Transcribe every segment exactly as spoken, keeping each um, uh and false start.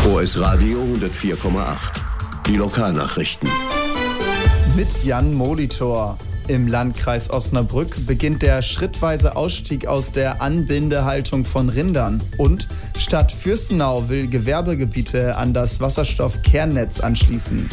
O S Radio hundertvier Komma acht. Die Lokalnachrichten. Mit Jan Molitor. Im Landkreis Osnabrück beginnt der schrittweise Ausstieg aus der Anbindehaltung von Rindern. Und Stadt Fürstenau will Gewerbegebiete an das Wasserstoffkernnetz anschließen.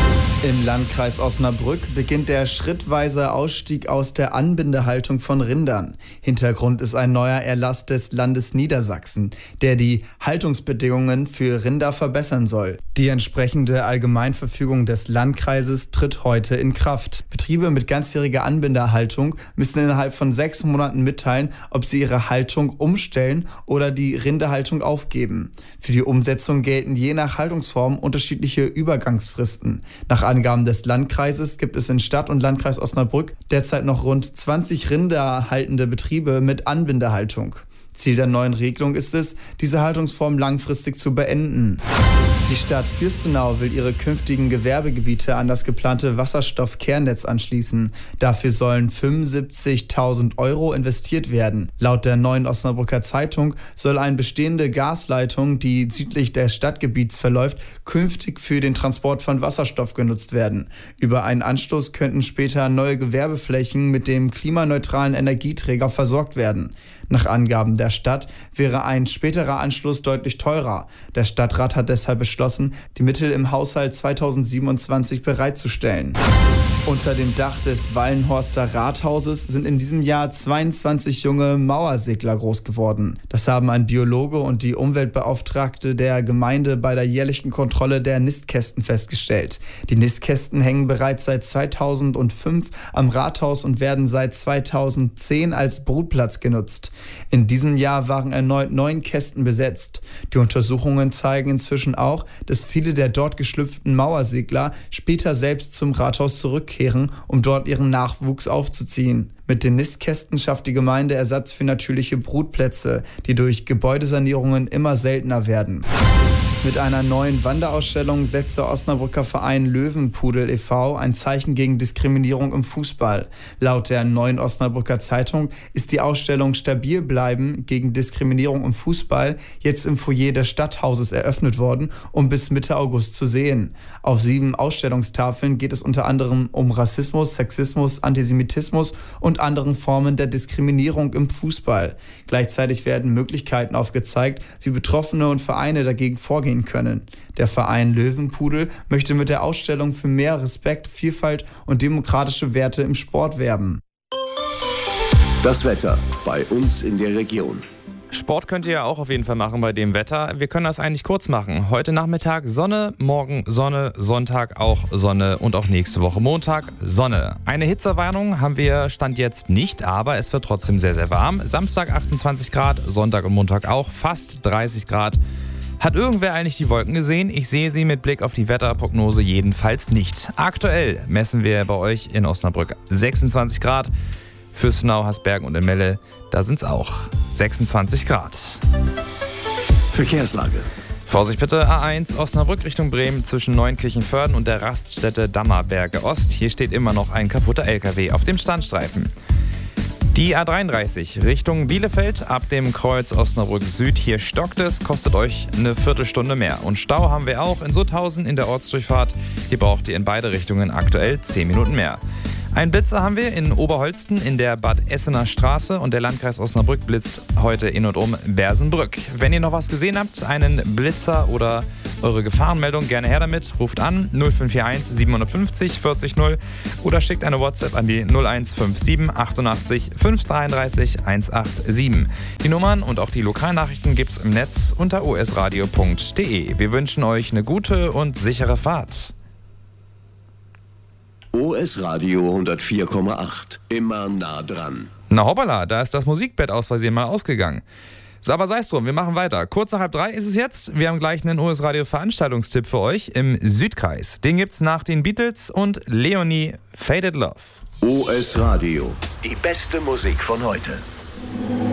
Im Landkreis Osnabrück beginnt der schrittweise Ausstieg aus der Anbindehaltung von Rindern. Hintergrund ist ein neuer Erlass des Landes Niedersachsen, der die Haltungsbedingungen für Rinder verbessern soll. Die entsprechende Allgemeinverfügung des Landkreises tritt heute in Kraft. Betriebe mit ganzjähriger Anbindehaltung müssen innerhalb von sechs Monaten mitteilen, ob sie ihre Haltung umstellen oder die Rinderhaltung aufgeben. Für die Umsetzung gelten je nach Haltungsform unterschiedliche Übergangsfristen. Nach Angaben des Landkreises gibt es in Stadt und Landkreis Osnabrück derzeit noch rund zwanzig rinderhaltende Betriebe mit Anbindehaltung. Ziel der neuen Regelung ist es, diese Haltungsform langfristig zu beenden. Die Stadt Fürstenau will ihre künftigen Gewerbegebiete an das geplante Wasserstoffkernnetz anschließen. Dafür sollen fünfundsiebzigtausend Euro investiert werden. Laut der Neuen Osnabrücker Zeitung soll eine bestehende Gasleitung, die südlich des Stadtgebiets verläuft, künftig für den Transport von Wasserstoff genutzt werden. Über einen Anstoß könnten später neue Gewerbeflächen mit dem klimaneutralen Energieträger versorgt werden. Nach Angaben der Stadt wäre ein späterer Anschluss deutlich teurer. Der Stadtrat hat deshalb beschlossen, die Mittel im Haushalt zweitausendsiebenundzwanzig bereitzustellen. Unter dem Dach des Wallenhorster Rathauses sind in diesem Jahr zweiundzwanzig junge Mauersegler groß geworden. Das haben ein Biologe und die Umweltbeauftragte der Gemeinde bei der jährlichen Kontrolle der Nistkästen festgestellt. Die Nistkästen hängen bereits seit zweitausendfünf am Rathaus und werden seit zweitausendzehn als Brutplatz genutzt. In diesem Jahr waren erneut neun Kästen besetzt. Die Untersuchungen zeigen inzwischen auch, dass viele der dort geschlüpften Mauersegler später selbst zum Rathaus zurückkehren, um dort ihren Nachwuchs aufzuziehen. Mit den Nistkästen schafft die Gemeinde Ersatz für natürliche Brutplätze, die durch Gebäudesanierungen immer seltener werden. Mit einer neuen Wanderausstellung setzt der Osnabrücker Verein Löwenpudel e V ein Zeichen gegen Diskriminierung im Fußball. Laut der Neuen Osnabrücker Zeitung ist die Ausstellung Stabil bleiben gegen Diskriminierung im Fußball jetzt im Foyer des Stadthauses eröffnet worden und bis Mitte August zu sehen. Auf sieben Ausstellungstafeln geht es unter anderem um Rassismus, Sexismus, Antisemitismus und anderen Formen der Diskriminierung im Fußball. Gleichzeitig werden Möglichkeiten aufgezeigt, wie Betroffene und Vereine dagegen vorgehen können. Der Verein Löwenpudel möchte mit der Ausstellung für mehr Respekt, Vielfalt und demokratische Werte im Sport werben. Das Wetter bei uns in der Region. Sport könnt ihr ja auch auf jeden Fall machen bei dem Wetter. Wir können das eigentlich kurz machen. Heute Nachmittag Sonne, morgen Sonne, Sonntag auch Sonne und auch nächste Woche Montag Sonne. Eine Hitzewarnung haben wir Stand jetzt nicht, aber es wird trotzdem sehr, sehr warm. Samstag achtundzwanzig Grad, Sonntag und Montag auch fast dreißig Grad. Hat irgendwer eigentlich die Wolken gesehen? Ich sehe sie mit Blick auf die Wetterprognose jedenfalls nicht. Aktuell messen wir bei euch in Osnabrück sechsundzwanzig Grad. Fürstenau, Hasbergen und in Melle, da sind es auch sechsundzwanzig Grad. Verkehrslage. Vorsicht bitte, A eins Osnabrück Richtung Bremen zwischen Neunkirchen-Vörden und der Raststätte Dammerberge Ost. Hier steht immer noch ein kaputter L K W auf dem Standstreifen. Die A dreiunddreißig Richtung Bielefeld ab dem Kreuz Osnabrück Süd. Hier stockt es, kostet euch eine Viertelstunde mehr. Und Stau haben wir auch in Sutthausen in der Ortsdurchfahrt. Hier braucht ihr in beide Richtungen aktuell zehn Minuten mehr. Ein Blitzer haben wir in Oberholsten in der Bad Essener Straße und der Landkreis Osnabrück blitzt heute in und um Bersenbrück. Wenn ihr noch was gesehen habt, einen Blitzer oder eure Gefahrenmeldung, gerne her damit. Ruft an null fünf vier eins siebenundfünfzig vierzig null oder schickt eine WhatsApp an die null eins fünf sieben achtundachtzig fünf dreiunddreißig hundertsiebenundachtzig. Die Nummern und auch die Lokalnachrichten gibt's im Netz unter o s radio punkt d e. Wir wünschen euch eine gute und sichere Fahrt. O S Radio hundertvier Komma acht. Immer nah dran. Na hoppala, da ist das Musikbett aus Versehen mal ausgegangen. So, aber sei es drum, wir machen weiter. Kurz nach halb drei ist es jetzt. Wir haben gleich einen O S Radio Veranstaltungstipp für euch im Südkreis. Den gibt's nach den Beatles und Leonie Faded Love. O S Radio. Die beste Musik von heute.